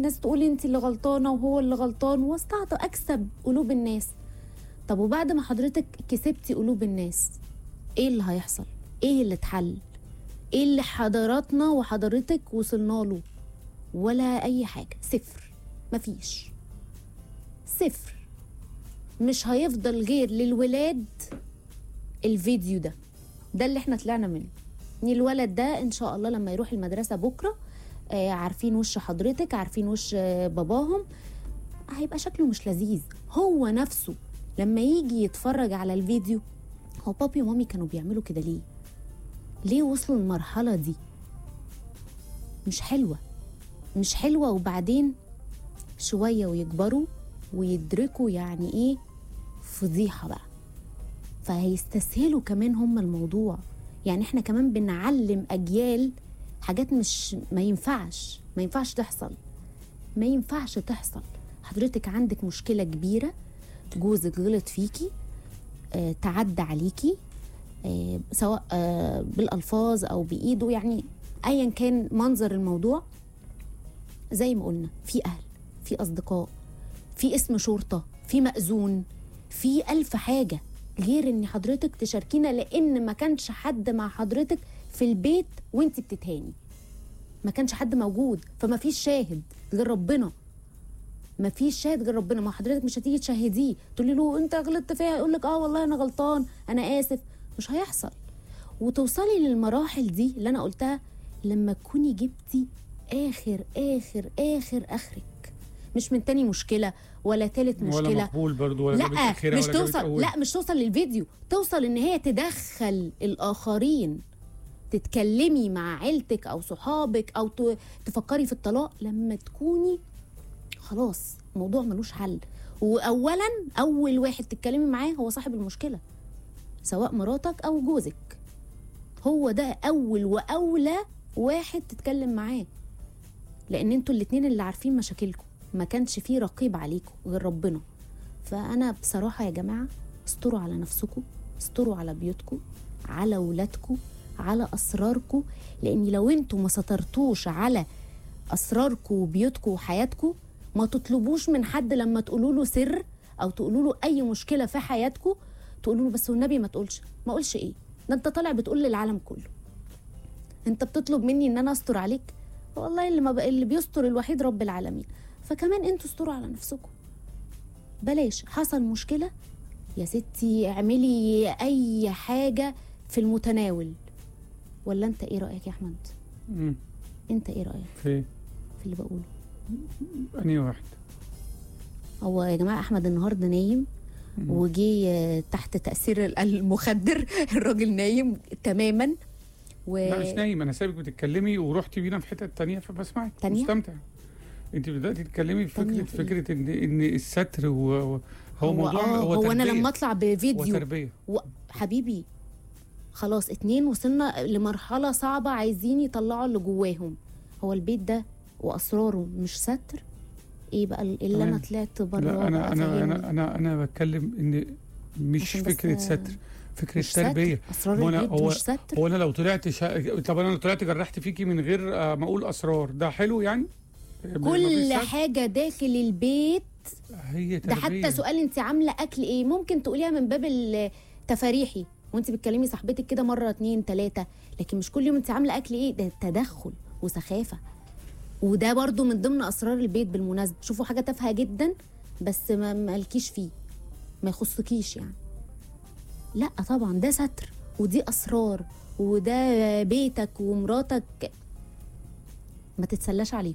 الناس تقول انت اللي غلطانه وهو اللي غلطان، واستطعت اكسب قلوب الناس. طب وبعد ما حضرتك كسبتي قلوب الناس ايه اللي هيحصل؟ ايه اللي اتحل؟ ايه اللي حضراتنا وحضرتك وصلنا له؟ ولا اي حاجه، صفر، مفيش، صفر. مش هيفضل غير للولاد الفيديو ده اللي احنا طلعنا منه. ان الولد ده ان شاء الله لما يروح المدرسه بكره عارفين وش حضرتك، عارفين وش باباهم، هيبقى شكله مش لذيذ. هو نفسه لما يجي يتفرج على الفيديو، هو بابي ومامي كانوا بيعملوا كده ليه؟ ليه وصلوا للمرحله دي؟ مش حلوه، مش حلوه. وبعدين شويه ويكبروا ويدركوا يعني ايه فضيحه بقى، فهيستسهلوا كمان هم الموضوع. يعني احنا كمان بنعلم اجيال حاجات مش ما ينفعش تحصل، ما ينفعش تحصل. حضرتك عندك مشكله كبيره، جوزك غلط فيكي، تعدى عليكي، سواء بالالفاظ او بايده، يعني ايا كان منظر الموضوع. زي ما قلنا، في اهل، في اصدقاء، في اسم شرطه، في مأذون، في ألف حاجه غير ان حضرتك تشاركينا، لان ما كانش حد مع حضرتك في البيت وانت بتتهاني، ما كانش حد موجود، فما فيش شاهد غير ربنا، ما فيش شاهد غير ربنا. ما حضرتك مش هتيجي تشاهديه تقولي له انت غلطت فيها، يقول لك والله انا غلطان، انا اسف. مش هيحصل. وتوصلي للمراحل دي اللي انا قلتها لما تكوني جبتي اخر اخر اخر اخرك، مش من تاني مشكله ولا تالت مشكله ولا مقبول برضو ولا جابت اخرها مش ولا توصل، جابت أول. لا مش توصل للفيديو، توصل ان هي تدخل الاخرين، تتكلمي مع عيلتك او صحابك او تفكري في الطلاق لما تكوني خلاص الموضوع ملوش حل. واولا اول واحد تتكلمي معاه هو صاحب المشكله، سواء مراتك او جوزك، هو ده اول واولى واحد تتكلم معاه، لان انتوا الاتنين اللي عارفين مشاكلكم، ما كانش فيه رقيب عليكم غير ربنا. فانا بصراحه يا جماعه، استروا على نفسكم، استروا على بيوتكم، على ولادكم، على اسراركم، لان لو انتوا ما سترتوش على اسراركم وبيوتكم وحياتكم، ما تطلبوش من حد لما تقولوا له سر او تقولوا له اي مشكله في حياتكم تقولوا له بس والنبي ما تقولش. ما اقولش ايه؟ ده انت طالع بتقول للعالم كله. انت بتطلب مني ان انا استر عليك؟ والله اللي بيستر الوحيد رب العالمين. فكمان انتوا استروا على نفسكم. بلاش حصل مشكله يا ستي اعملي اي حاجه في المتناول. ولا انت ايه رايك يا احمد؟ انت ايه رايك في اللي بقوله؟ انهي واحد؟ هو يا جماعه احمد النهارده نايم وجي تحت تاثير المخدر. الراجل نايم تماما لا مش نايم، انا سايبك بتتكلمي ورحتي بينا في حته تانية فبسمعك مستمتع. انت بداتي تتكلمي في فكره ان الستر هو موضوع هو انا لما اطلع بفيديو وتربيه حبيبي خلاص 2 وصلنا لمرحله صعبه، عايزين يطلعوا اللي جواهم. هو البيت ده واسراره مش ستر؟ ايه بقى اللي انا طلعت بره؟ لا انا بتكلم ان مش فكره ستر، فكره تربيه. اسرار البيت مش ستر. هو انا لو طلعت طب انا لو طلعت جرحت فيكي من غير ما اقول اسرار، ده حلو يعني؟ كل حاجه داخل البيت هي تربيه. ده حتى سؤال انت عامله اكل ايه ممكن تقوليها من باب التفاريحي وانت بتكلمي صاحبتك كده مره 2 3، لكن مش كل يوم انت عامله اكل ايه. ده تدخل وسخافه، وده برضو من ضمن اسرار البيت بالمناسبه. شوفوا حاجه تافهه جدا بس ما مالكيش فيه، ما يخصكيش يعني. لا طبعا ده ستر ودي اسرار وده بيتك ومراتك، ما تتسلاش عليهم،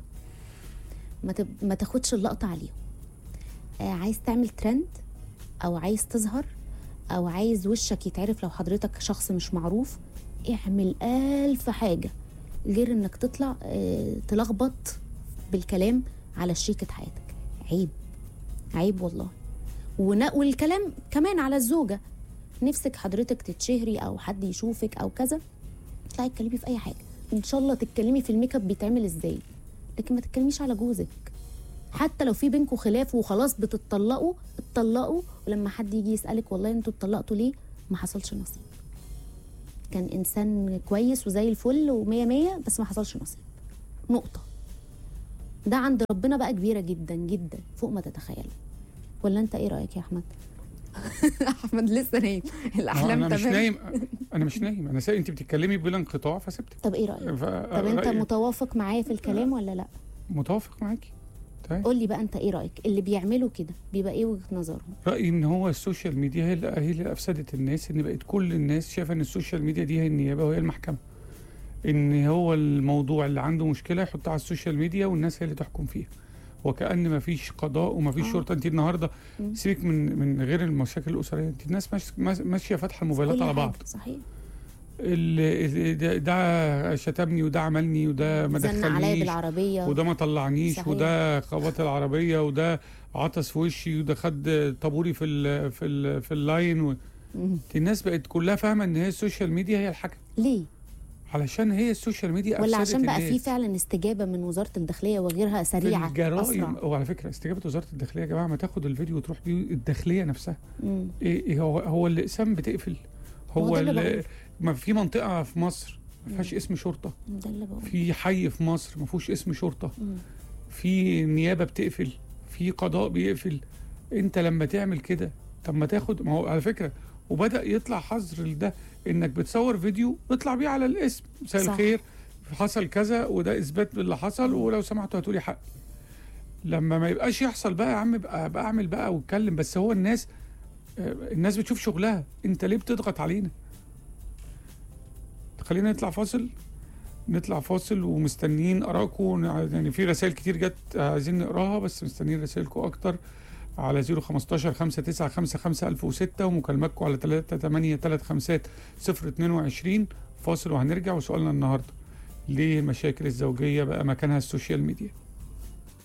ما تاخدش اللقطه عليهم. عايز تعمل ترند او عايز تظهر او عايز وشك يتعرف، لو حضرتك شخص مش معروف اعمل 1000 حاجه غير انك تطلع تلخبط بالكلام على شريكة حياتك. عيب، عيب والله. والكلام كمان على الزوجة، نفسك حضرتك تتشهري او حد يشوفك او كذا، تطلعي تتكلمي في اي حاجة، ان شاء الله تتكلمي في الميك اب بيتعمل ازاي، لكن ما تتكلميش على جوزك. حتى لو في بينكم خلاف وخلاص بتتطلقوا، اتطلقوا، ولما حد يجي يسألك والله انتوا اتطلقتوا ليه، ما حصلش نصيب، كان انسان كويس وزي الفل و100 100 بس ما حصلش نصيب، نقطة. ده عند ربنا بقى كبيره جدا جدا فوق ما تتخيل. ولا انت ايه رايك يا احمد؟ احمد لسه نايم، الاحلام انا مش نايم، انا مش نايم، انا انت بتتكلمي بلا انقطاع فسبتك. طب ايه رايك؟ طب انت متوافق معايا في الكلام ولا لا؟ متوافق معاكي. طيب قول لي بقى انت ايه رايك؟ اللي بيعملوا كده بيبقى ايه وجهه نظرهم؟ رايي ان هو السوشيال ميديا هي اللي افسدت الناس، ان بقت كل الناس شايفه ان السوشيال ميديا دي هي النيابه وهي المحكمه، ان هو الموضوع اللي عنده مشكله يحطها على السوشيال ميديا والناس هي اللي تحكم فيها، وكأن ما فيش قضاء وما فيش شرطه. انت النهارده سيبك من غير المشاكل الاسريه، انت الناس ماشيه فاتحه الموبايلات على بعض. صحيح. ده شتمني وده عملني وده ما دخلنيش، زن عليا بالعربيه وده ما طلعنيش. صحيح. وده خبط العربيه وده عطس في وشي وده خد طابوري في اللاين الناس بقت كلها فاهمه ان هي السوشيال ميديا هي الحكم. ليه؟ علشان هي السوشيال ميديا ولا عشان بقى في فعلا استجابه من وزاره الداخليه وغيرها سريعه الجرائم. وعلى فكره استجابه وزاره الداخليه يا جماعه، ما تاخد الفيديو وتروح بيه الداخليه نفسها. إيه هو الاقسام بتقفل، هو ما في منطقه في مصر ما فيهاش اسم شرطه، ده اللي بقول. في حي في مصر ما فيهوش اسم شرطه، في نيابه بتقفل، في قضاء بيقفل. انت لما تعمل كده طب ما تاخد، ما هو على فكره وبدأ يطلع حظر لده، انك بتصور فيديو اطلع بيه على الاسم، مساء الخير حصل كذا وده اثبات باللي حصل ولو سمحتوا هاتوا لي حقي. لما ما يبقاش يحصل بقى يا عم بقى اعمل بقى واتكلم. بس هو الناس بتشوف شغلها، انت ليه بتضغط علينا؟ خلينا نطلع فاصل ومستنيين ارائكم. يعني في رسائل كتير جت عايزين نقراها بس مستنيين رسائلكم اكتر على 015 5955 1006 ومكالماتكم على 3835 022. فاصل وهنرجع. وسؤالنا النهارده، ليه المشاكل الزوجيه بقى مكانها السوشيال ميديا؟